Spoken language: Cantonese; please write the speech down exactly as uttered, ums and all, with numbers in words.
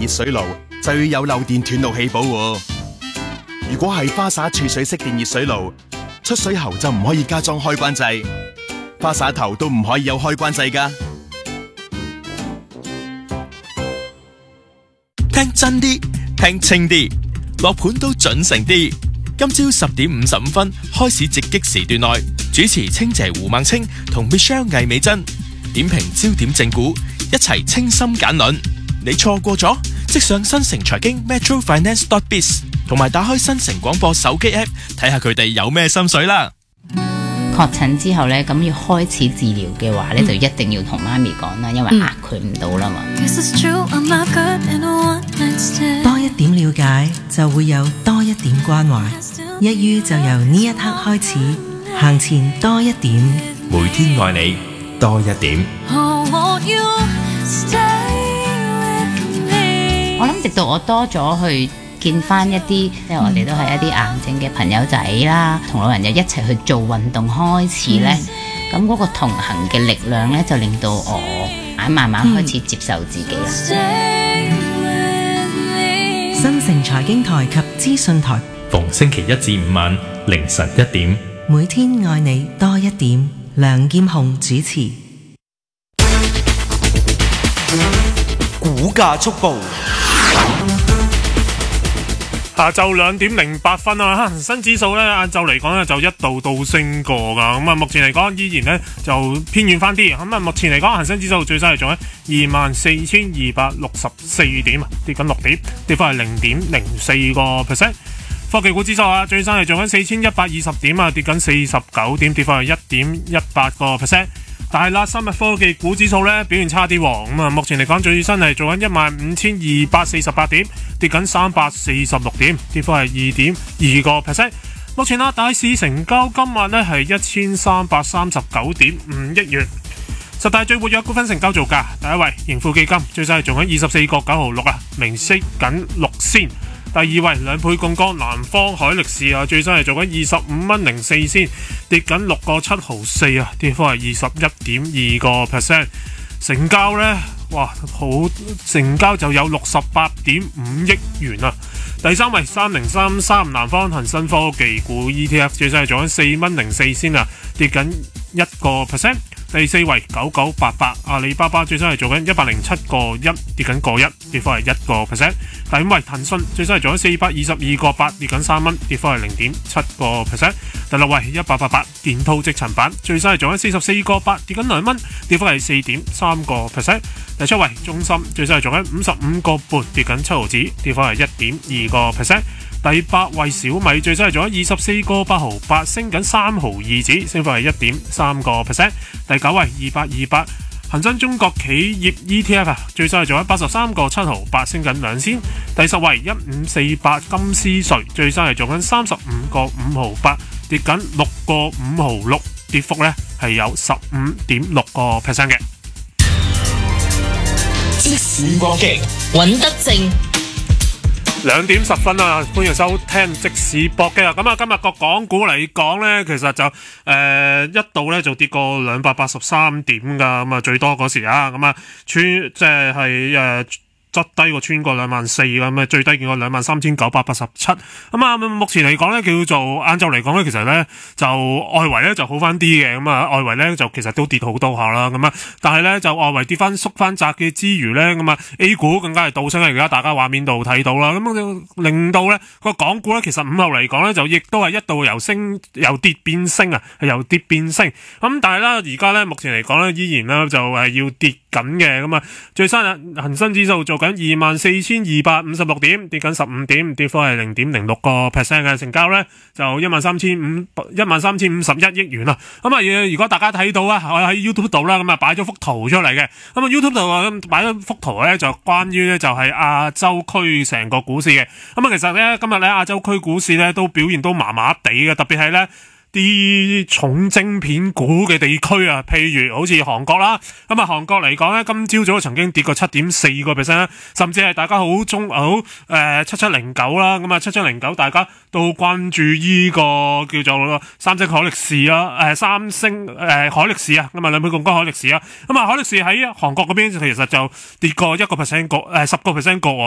熱水爐，就要有漏電斷路器保護。如果係花灑儲水式電熱水爐，出水喉就唔可以加裝開關掣，花灑頭都唔可以有開關掣㗎。聽真啲，聽清啲，落盤都準成啲。今朝十點五十五分開始直擊時段內，主持清姐胡孟青同 Michelle 魏美珍點評焦點正股，一齊清心簡論。你錯過咗，即上新城財經 metro finance dot biz 同埋打開新城廣播手機 app 睇下佢哋有咩心水啦。 確診之後呢，咁要開始治療嘅話呢、嗯、就一定要同媽咪講啦，因為呃佢唔到啦嘛。 多一點了解，就會有多一點關懷。一於就由呢一刻開始，行前多一點， 每天愛你多一點。 我諗直到我多咗去見翻一啲，即係我哋都係一啲癌症嘅朋友仔啦，同老人又一齊去做運動開始呢，咁嗰、嗯、個同行嘅力量呢，就令到我慢慢開始接受自己啦。 嗯、新城財經台及資訊台， 逢星期一至五晚凌晨一點， 每天愛你多一點。梁劍雄主持。 股價速報。下晝兩點零八分啊，恒生指數咧晏晝嚟講咧就一度倒升過噶，咁啊目前嚟講依然咧就偏軟翻啲，咁啊目前嚟講恒生指數最新係做喺二萬四千二百六十四點啊，跌緊六點，跌幅係零點零四個 percent。科技股指數啊，最新係做緊四千一百二十點啊，跌緊四十九點，跌幅係一點一八個 percent。但係啦，生物科技股指數咧表現差啲，咁啊目前嚟講最新係做緊一萬五千二百四十八點，跌緊三百四十六點，跌幅係二點二個 percent。目前啦，大市成交金額咧係一千三百三十九點五億元。十大最活躍股份成交造價，第一位盈富基金最新係做緊二十四個九毫六啊，明息緊六仙。第二位兩倍槓桿南方海力士啊，最新係做緊二十五蚊零四仙，跌緊六個七毫四啊，跌幅係二十一點二個 percent。成交呢，哇，好成交就有六十八點五億元啊。第三位三零三三南方恒生科技股 E T F 最新係做緊四蚊零四仙啊，跌緊一個 percent。第四位九九八八阿里巴巴最新係做緊一百零七個一，跌緊個一，跌幅係一個 percent。第五位騰訊最新係做緊四百二十二個八，跌緊三蚊，跌幅係零點七個 percent。第六位一八八八建滔積層板最新係做緊四十四個八，跌緊兩蚊，跌幅係四點三個 percent。第七位中芯最新係做緊五十五個半，跌緊七毫子，跌幅係一點二個 percent。第八位小米最新係做咗二十四個八毫八，升緊三毫二子，升幅係一點三個 percent。第九位二八二八恒生中國企業 E T F 啊，最新係做咗八十三個七毫八，升緊兩仙。第十位一五四八金斯瑞最新係做緊三十五個五毫八，跌緊六個五毫六，跌幅咧係有十五點六個 percent 嘅。 即時搏擊，揾得正。 兩點十分啊，歡迎收聽即時搏擊啊！咁啊，今日個港股嚟講咧，其實就誒、呃、一度咧就跌過兩百八十三點噶，咁啊最多嗰時啊，咁啊穿即係係誒。質低過穿過兩萬四咁啊，最低見過兩萬三千九百八十七。咁啊，目前嚟講咧，叫做晏晝嚟講咧，其實咧就外圍咧就好翻啲嘅。咁啊，外圍咧就其實都跌好多下啦。咁啊，但係咧就外圍跌翻縮翻窄嘅之餘咧，咁啊 A 股更加係倒升啊！而家大家畫面度睇到啦，咁令到咧個港股咧，其實午後嚟講咧就亦都係一度由升由跌變升啊，係由跌變升。咁但係咧而家咧目前嚟講咧，依然咧就係要跌緊嘅。咁啊，最新啊恒生指數做緊二萬四千二百五十六點，跌緊十五點，跌幅係零點零六個 percent 嘅，成交咧就一萬三千五一萬三千五十一億元啦。咁啊，如果大家睇到啊，我喺 YouTube 度啦，咁啊擺咗幅圖出嚟嘅。咁啊 YouTube 度啊擺咗幅圖咧，就關於咧就係亞洲區成個股市嘅。咁啊，其實咧今日咧亞洲區股市咧都表現都麻麻地嘅，特別係咧啲重晶片股嘅地區啊，譬如好似韓國啦，咁啊韓國嚟講咧，今朝早曾經跌過七點四個 percent 啦，甚至係大家好中好誒七七零九啦，咁啊七七零九大家都關注呢個叫做三星海力士啦，誒三星誒海力士啊，咁啊兩倍槓桿海力士啊，咁啊海力士喺韓國嗰邊其實就跌過一個 percent 個誒十個 percent 個。